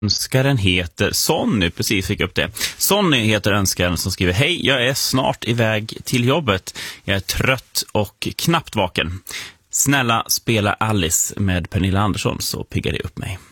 Önskaren heter Sonny, precis fick upp det. Sonny heter önskaren som skriver: hej, jag är snart iväg till jobbet. Jag är trött och knappt vaken. Snälla spela Alice med Pernilla Andersson så piggar det upp mig.